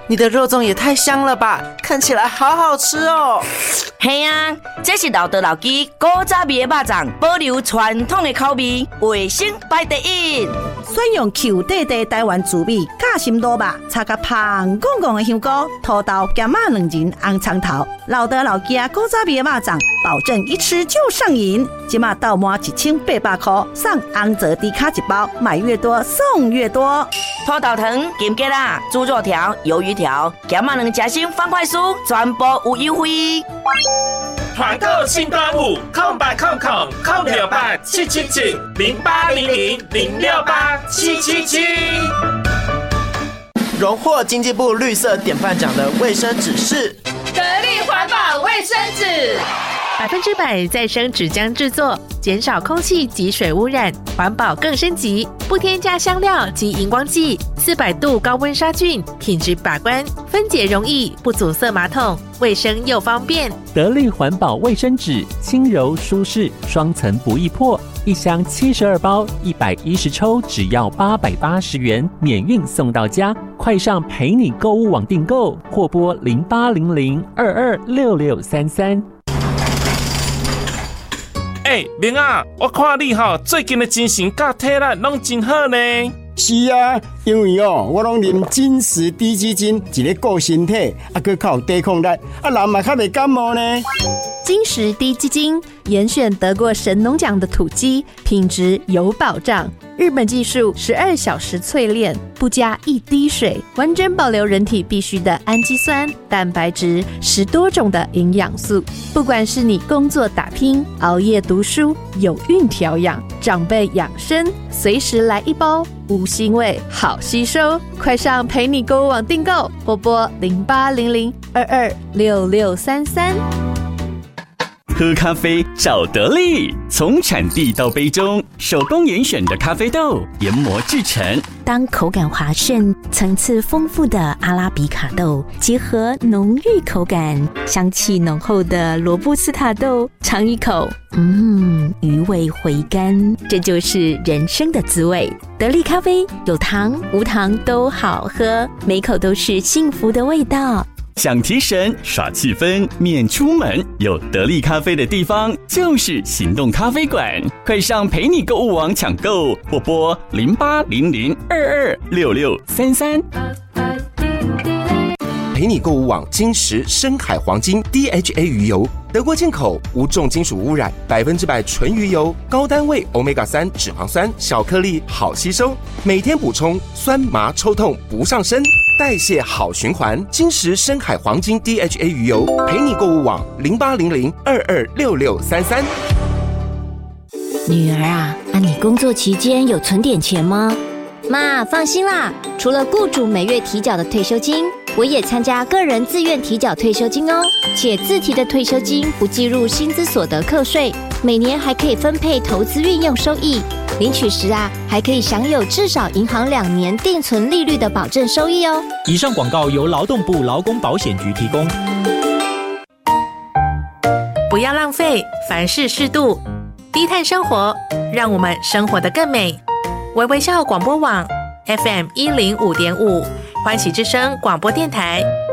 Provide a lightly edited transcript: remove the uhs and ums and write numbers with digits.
你的肉粽也太香了吧，看起来好好吃哦。 嘿啊，这是老德老鸡古早味的肉粽，保留传统的口味，卫生排第一。 选用 Q 弟弟台湾滋味夹心萝卜，插个香滚滚的香菇、土豆、咸马两仁、红葱头，老德老鸡古早味的肉粽，保证一吃就上瘾。今嘛到满1800块，上红泽低卡一包，买越多送越多。 土豆糖、金桔啦、猪肉条、鱿鱼条、咸马两夹心方块酥，全部有优惠。 团购新端午，0800-777-0800-088-777。 荣获经济部绿色典范奖的卫生纸是得力环保卫生纸 ，100%再生纸浆制作，减少空气及水污染，环保更升级，不添加香料及荧光剂，400度高温杀菌，品质把关，分解容易，不阻塞马桶，卫生又方便。 得力环保卫生纸，轻柔舒适，双层不易破，一箱72包，110抽，只要880元，免运送到家。快上陪你购物网订购，或拨0800-226633。 明啊，我看你最近的精神甲体力拢真好呢。 是啊，因为我拢啉金石低基金，一个顾身体，还靠有抵抗力，人嘛较袂感冒呢。 金石低基金严选得过神农奖的土鸡，品质有保障。日本技术12小时淬炼，不加一滴水，完整保留人体必需的氨基酸、蛋白质，10多种的营养素。不管是你工作打拼、熬夜读书、有孕调养、长辈养生，随时来一包，无腥味，好吸收。快上陪你购物网订购，或拨0800-226633。 喝咖啡找得力，从产地到杯中，手工严选的咖啡豆研磨制成。 当口感滑顺、层次丰富的阿拉比卡豆结合浓郁口感、香气浓厚的罗布斯塔豆，尝一口，余味回甘，这就是人生的滋味。得力咖啡有糖无糖都好喝，每口都是幸福的味道。 想提神耍气氛免出门，有得力咖啡的地方就是行动咖啡馆。快上陪你购物网抢购，或拨0800-226633。 陪你购物网金石深海黄金 DHA 鱼油，德国进口，无重金属污染，100%纯鱼油，高单位 Omega-3 脂肪酸，小颗粒，好吸收，每天补充，酸麻抽痛不上身，代谢好循环。金石深海黄金 DHA 鱼油，陪你购物网0800-226633。 女儿啊，你工作期间有存点钱吗？ 妈，放心啦，除了雇主每月提缴的退休金，我也参加个人自愿提缴退休金哦，且自提的退休金不计入薪资所得课税，每年还可以分配投资运用收益，领取时还可以享有至少银行2年定存利率的保证收益哦。 以上广告由劳动部劳工保险局提供。 不要浪费，凡事适度，低碳生活，让我们生活得更美。微微笑广播网 FM105.5，欢喜之声广播电台